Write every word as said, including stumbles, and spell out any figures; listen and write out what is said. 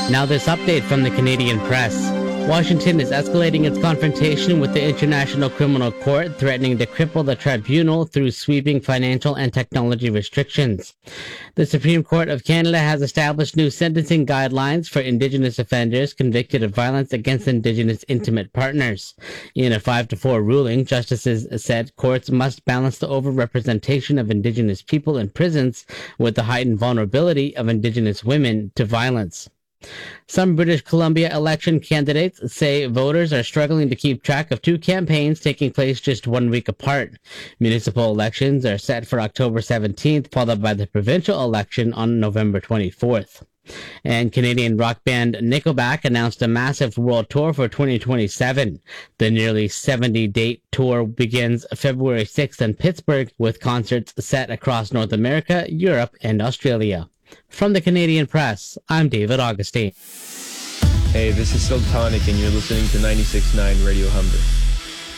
Now this update from the Canadian Press. Washington is escalating its confrontation with the International Criminal Court, threatening to cripple the tribunal through sweeping financial and technology restrictions. The Supreme Court of Canada has established new sentencing guidelines for Indigenous offenders convicted of violence against Indigenous intimate partners. In a five to four ruling, justices said courts must balance the overrepresentation of Indigenous people in prisons with the heightened vulnerability of Indigenous women to violence. Some British Columbia election candidates say voters are struggling to keep track of two campaigns taking place just one week apart. Municipal elections are set for October seventeenth, followed by the provincial election on November twenty-fourth. And Canadian rock band Nickelback announced a massive world tour for twenty twenty-seven. The nearly seventy-date tour begins February sixth in Pittsburgh, with concerts set across North America, Europe, and Australia. From the Canadian Press, I'm David Augustine. Hey, this is Silk Tonic, and you're listening to ninety-six point nine Radio Humber.